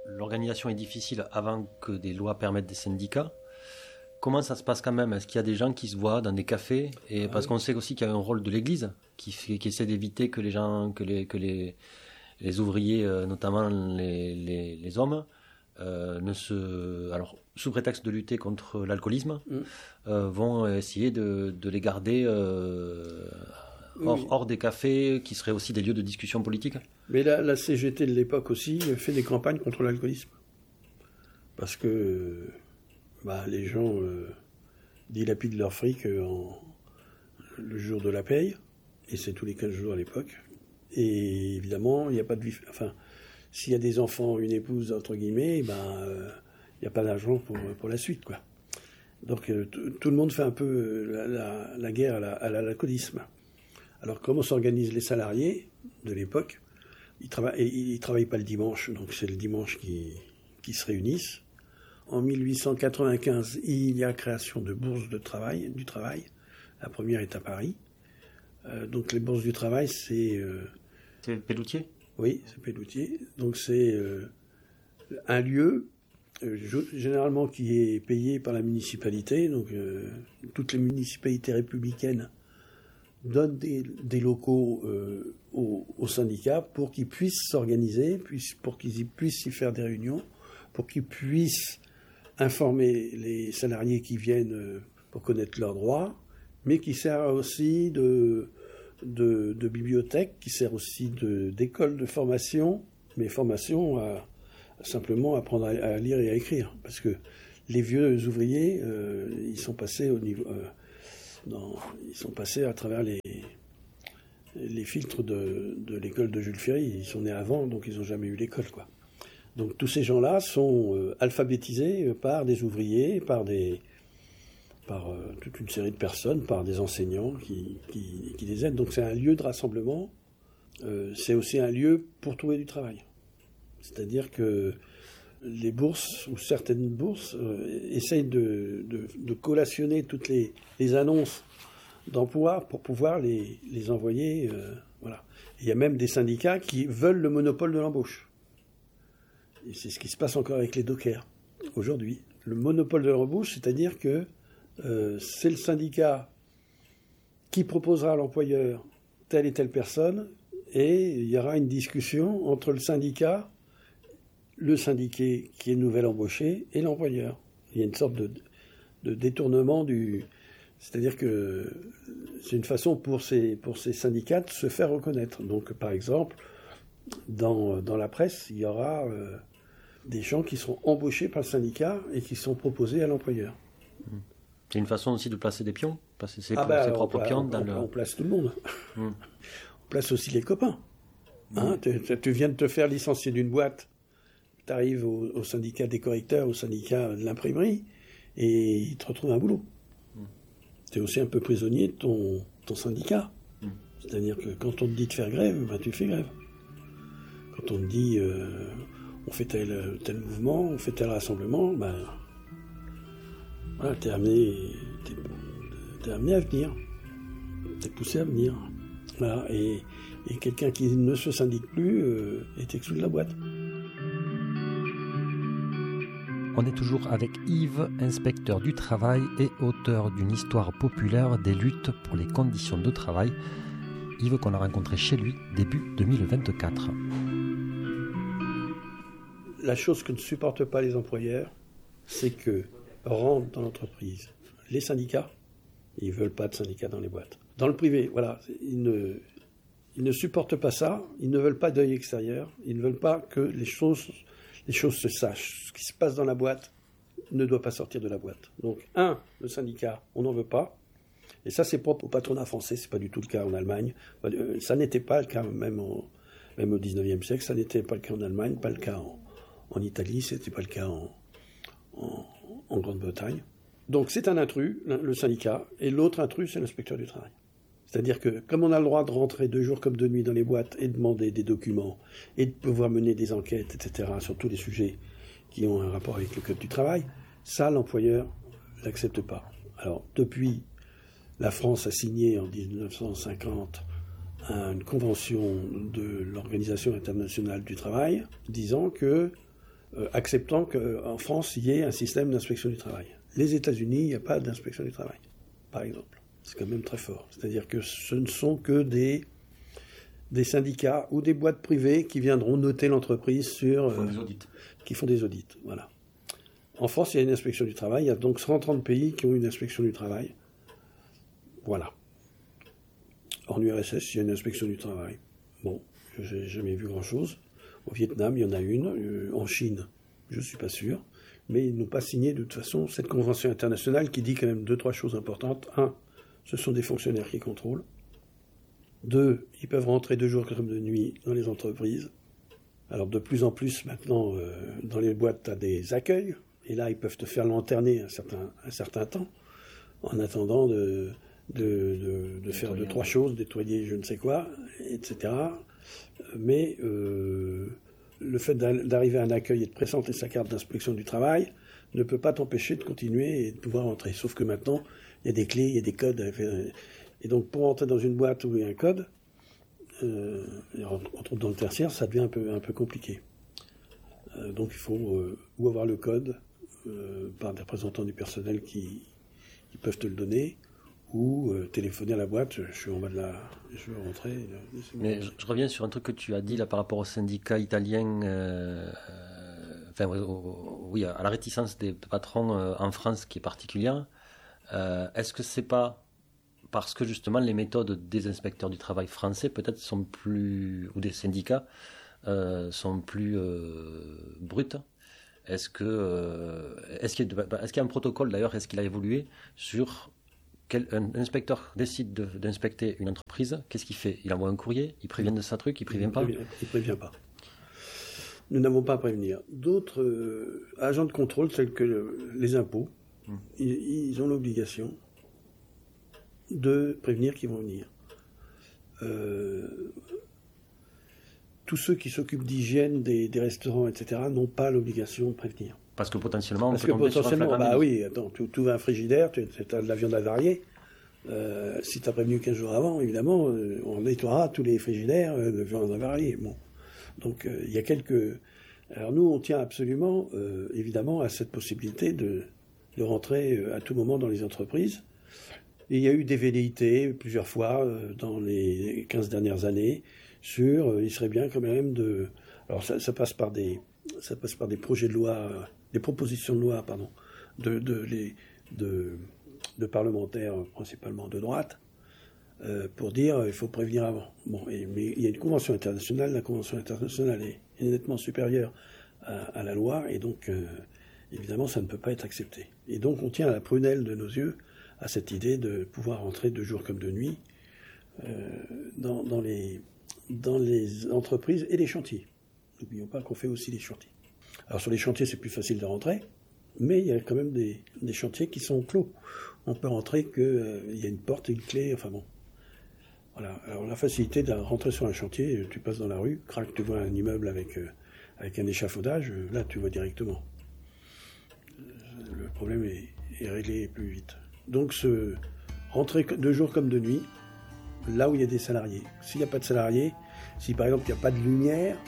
l'organisation est difficile avant que des lois permettent des syndicats. Comment ça se passe quand même? Est-ce qu'il y a des gens qui se voient dans des cafés? Et parce qu'on sait aussi qu'il y a un rôle de l'Église qui essaie d'éviter que les ouvriers, notamment les hommes, alors sous prétexte de lutter contre l'alcoolisme, vont essayer de les garder hors des cafés, qui seraient aussi des lieux de discussion politique. Mais la CGT de l'époque aussi fait des campagnes contre l'alcoolisme. Parce que les gens dilapident leur fric le jour de la paye, et c'est tous les 15 jours à l'époque. Et évidemment, il n'y a pas de vie. Enfin, s'il y a des enfants, une épouse, entre guillemets, il n'y a pas d'argent pour la suite, quoi. Donc tout le monde fait un peu la guerre à l'alcoolisme. Alors comment s'organisent les salariés de l'époque? Ils travaillent pas le dimanche, donc c'est le dimanche qui se réunissent. En 1895, il y a création de bourses du travail. La première est à Paris. Donc les bourses du travail, c'est... C'est Pelloutier? Oui, c'est Pelloutier. Donc c'est un lieu, généralement qui est payé par la municipalité. Donc toutes les municipalités républicaines donnent des locaux aux syndicats pour qu'ils puissent s'organiser, pour qu'ils puissent y faire des réunions, pour qu'ils puissent informer les salariés qui viennent pour connaître leurs droits, mais qui sert aussi de bibliothèque, qui sert aussi d'école de formation, mais formation à simplement apprendre à lire et à écrire. Parce que les vieux ouvriers, ils sont passés ils sont passés à travers les filtres de l'école de Jules Ferry. Ils sont nés avant, donc ils n'ont jamais eu l'école, quoi. Donc tous ces gens-là sont alphabétisés par des ouvriers, par toute une série de personnes, par des enseignants qui les aident. Donc c'est un lieu de rassemblement, c'est aussi un lieu pour trouver du travail. C'est-à-dire que les bourses, ou certaines bourses, essayent de collationner toutes les annonces d'emploi pour pouvoir les envoyer. Voilà. Il y a même des syndicats qui veulent le monopole de l'embauche. Et c'est ce qui se passe encore avec les dockers aujourd'hui. Le monopole de l'embauche, c'est-à-dire que c'est le syndicat qui proposera à l'employeur telle et telle personne, et il y aura une discussion entre le syndicat, le syndiqué qui est nouvel embauché, et l'employeur. Il y a une sorte de détournement c'est-à-dire que c'est une façon pour ces syndicats de se faire reconnaître. Donc, par exemple, dans la presse, il y aura des gens qui seront embauchés par le syndicat et qui sont proposés à l'employeur. C'est une façon aussi de placer des pions, passer ses propres pions on place tout le monde. On place aussi les copains. Tu viens de te faire licencier d'une boîte, tu arrives au syndicat des correcteurs, au syndicat de l'imprimerie, et ils te retrouvent un boulot. Tu es aussi un peu prisonnier de ton syndicat. C'est-à-dire que quand on te dit de faire grève, tu fais grève. Quand on te dit on fait tel mouvement, on fait tel rassemblement, voilà, t'es amené à venir. T'es poussé à venir. Voilà, et quelqu'un qui ne se syndique plus est exclu de la boîte. On est toujours avec Yves, inspecteur du travail et auteur d'une histoire populaire des luttes pour les conditions de travail. Yves qu'on a rencontré chez lui début 2024. La chose que ne supportent pas les employeurs, c'est que rentrent dans l'entreprise les syndicats, ils ne veulent pas de syndicats dans les boîtes. Dans le privé, voilà, ils ne supportent pas ça, ils ne veulent pas d'œil extérieur, ils ne veulent pas que les choses se sachent. Ce qui se passe dans la boîte ne doit pas sortir de la boîte. Donc, le syndicat, on n'en veut pas. Et ça, c'est propre au patronat français, c'est pas du tout le cas en Allemagne. Ça n'était pas le cas même au 19e siècle, ça n'était pas le cas en Allemagne, pas le cas en Italie, c'était pas le cas en Grande-Bretagne. Donc c'est un intrus, le syndicat, et l'autre intrus, c'est l'inspecteur du travail. C'est-à-dire que, comme on a le droit de rentrer de jour comme de nuit dans les boîtes et de demander des documents, et de pouvoir mener des enquêtes, etc., sur tous les sujets qui ont un rapport avec le code du travail, ça, l'employeur l'accepte pas. Alors, depuis, la France a signé en 1950 une convention de l'Organisation internationale du travail, disant que acceptant qu'en France, il y ait un système d'inspection du travail. Les États-Unis, il n'y a pas d'inspection du travail, par exemple. C'est quand même très fort. C'est-à-dire que ce ne sont que des syndicats ou des boîtes privées qui viendront noter l'entreprise sur... qui font des audits, voilà. En France, il y a une inspection du travail. Il y a donc 130 pays qui ont une inspection du travail. Voilà. En URSS, il y a une inspection du travail. Bon, je n'ai jamais vu grand-chose. Au Vietnam, il y en a une. En Chine, je ne suis pas sûr. Mais ils n'ont pas signé de toute façon cette convention internationale qui dit quand même 2-3 choses importantes. 1, ce sont des fonctionnaires qui contrôlent. 2, ils peuvent rentrer de jour comme de nuit dans les entreprises. Alors de plus en plus maintenant, dans les boîtes, tu as des accueils. Et là, ils peuvent te faire lanterner un certain temps, en attendant de faire 2-3 choses, nettoyer je ne sais quoi, etc. Mais le fait d'arriver à un accueil et de présenter sa carte d'inspection du travail ne peut pas t'empêcher de continuer et de pouvoir entrer. Sauf que maintenant, il y a des clés, il y a des codes. Et donc, pour entrer dans une boîte où il y a un code, entre autres dans le tertiaire, ça devient un peu compliqué. Donc, il faut ou avoir le code par des représentants du personnel qui peuvent te le donner, ou téléphoner à la boîte, je suis en bas je veux rentrer. Mais je reviens sur un truc que tu as dit là par rapport au syndicat italien, oui, à la réticence des patrons en France qui est particulière. Est-ce que c'est pas parce que justement les méthodes des inspecteurs du travail français peut-être sont plus, ou des syndicats, sont plus brutes? Est-ce qu'il y a un protocole d'ailleurs, est-ce qu'il a évolué sur un inspecteur décide d'inspecter une entreprise, qu'est-ce qu'il fait? Il envoie un courrier, il prévient de sa truc, il prévient pas? Il prévient pas. Nous n'avons pas à prévenir. D'autres agents de contrôle, tels que les impôts, ils ont l'obligation de prévenir qu'ils vont venir. Tous ceux qui s'occupent d'hygiène des restaurants, etc., n'ont pas l'obligation de prévenir. Parce que potentiellement, oui, attends, tu ouvres un frigidaire, tu as de la viande avariée. Si tu as prévenu 15 jours avant, évidemment, on nettoiera tous les frigidaires de viande avariée. Bon. Donc, il y a quelques... Alors nous, on tient absolument, évidemment, à cette possibilité de rentrer à tout moment dans les entreprises. Et il y a eu des velléités, plusieurs fois, dans les 15 dernières années, il serait bien quand même de... Alors ça passe par des projets de loi, des propositions de loi, pardon, de parlementaires principalement de droite, pour dire il faut prévenir avant. Bon, mais il y a une convention internationale, la convention internationale est nettement supérieure à la loi, et donc évidemment ça ne peut pas être accepté. Et donc on tient à la prunelle de nos yeux à cette idée de pouvoir entrer de jour comme de nuit dans les entreprises et les chantiers. N'oublions pas qu'on fait aussi des chantiers. Alors sur les chantiers, c'est plus facile de rentrer, mais il y a quand même des chantiers qui sont clos. On peut rentrer qu'il y a une porte et une clé, enfin bon. Voilà. Alors la facilité de rentrer sur un chantier, tu passes dans la rue, crac, tu vois un immeuble avec un échafaudage, là tu vois directement. Le problème est réglé plus vite. Donc rentrer de jour comme de nuit, là où il y a des salariés. S'il n'y a pas de salariés, si par exemple il n'y a pas de lumière,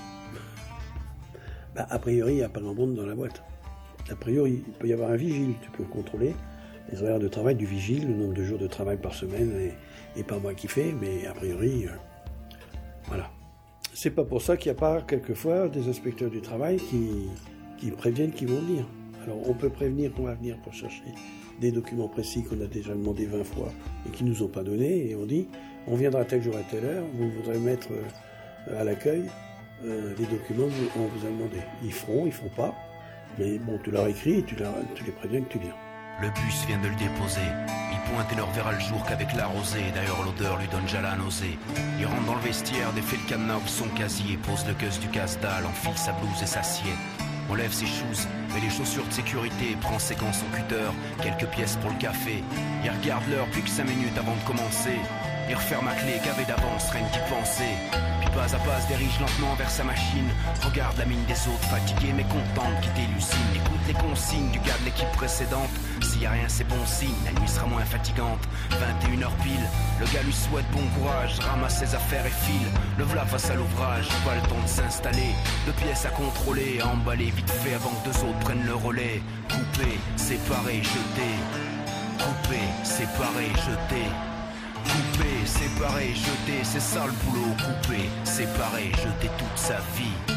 a priori il n'y a pas grand monde dans la boîte. A priori, il peut y avoir un vigile, tu peux contrôler les horaires de travail du vigile, le nombre de jours de travail par semaine et pas moi qui fais, mais a priori, voilà. C'est pas pour ça qu'il n'y a pas quelquefois des inspecteurs du travail qui préviennent qu'ils vont venir. Alors on peut prévenir qu'on va venir pour chercher des documents précis qu'on a déjà demandé 20 fois et qui nous ont pas donné, et on dit on viendra tel jour à telle heure, vous voudrez mettre à l'accueil les documents qu'on vous a demandé. Ils feront pas, mais bon, tu leur écris et tu les préviens que tu viens. Le bus vient de le déposer. Il pointe et ne reverra le jour qu'avec la rosée. D'ailleurs, l'odeur lui donne déjà la nausée. Il rentre dans le vestiaire, défait le cadenas ou son casier, pose le gueuse du casse-dalle, enfile sa blouse et s'assied. On lève ses shoes, met les chaussures de sécurité, prend ses gants, son cutter, quelques pièces pour le café. Il regarde l'heure, plus que 5 minutes avant de commencer. et refaire ma clé qu'avait d'avance, rien qu'y penser. Puis pas à pas se dirige lentement vers sa machine. Regarde la mine des autres, fatigués mais contents de quitter l'usine. Écoute les consignes du gars de l'équipe précédente. S'il y a rien c'est bon signe, la nuit sera moins fatigante. 21h pile, le gars lui souhaite bon courage. Ramasse ses affaires et file, le v'là face à l'ouvrage. Pas le temps de s'installer, de pièces à contrôler, à emballer vite fait avant que deux autres prennent le relais. Couper, séparer, jeter. Couper, séparer, jeter. Couper, séparer, jeter, c'est ça le boulot. Couper, séparer, jeter toute sa vie.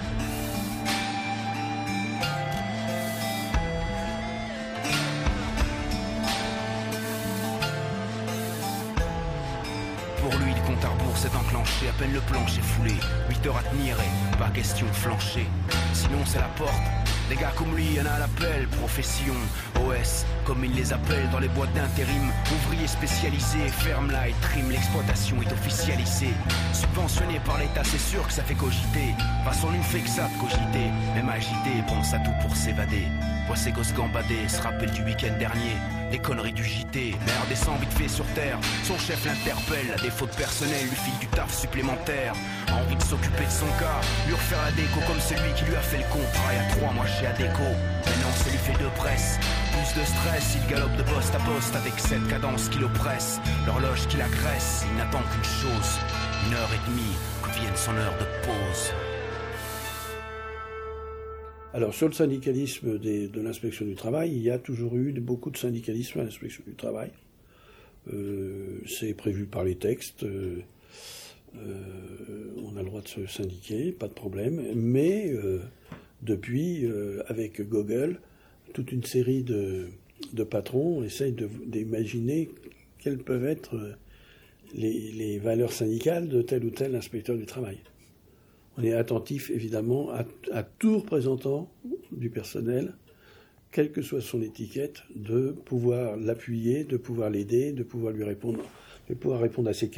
Pour lui, le compte à rebours s'est enclenché, à peine le plancher foulé. 8 heures à tenir et pas question de flancher. Sinon c'est la porte. Des gars comme lui, y'en a à l'appel, profession, OS, comme ils les appellent dans les boîtes d'intérim. Ouvriers spécialisés, ferme là et trim, l'exploitation est officialisée. Subventionné par l'État, c'est sûr que ça fait cogiter. Façon une fait que ça de cogiter, même agité, pense à tout pour s'évader. Voit ses gosses gambader, se rappelle du week-end dernier. Les conneries du JT, l'air descend vite fait sur terre. Son chef l'interpelle, à défaut de personnel, lui file du taf supplémentaire. Envie de s'occuper de son cas, lui refaire la déco comme celui qui lui a fait le contrat il y a 3 mois chez Adéco. Maintenant ça lui fait 2 presses, plus de stress, il galope de poste à poste avec cette cadence qui l'oppresse. L'horloge qui l'agresse, il n'attend qu'une chose, 1h30, que vienne son heure de pause. Alors sur le syndicalisme de l'inspection du travail, il y a toujours eu beaucoup de syndicalisme à l'inspection du travail. C'est prévu par les textes, on a le droit de se syndiquer, pas de problème. Mais depuis, avec Google, toute une série de patrons essayent d'imaginer quelles peuvent être les valeurs syndicales de tel ou tel inspecteur du travail. On est attentif, évidemment, à tout représentant du personnel, quelle que soit son étiquette, de pouvoir l'appuyer, de pouvoir l'aider, de pouvoir lui répondre, de pouvoir répondre à ses questions.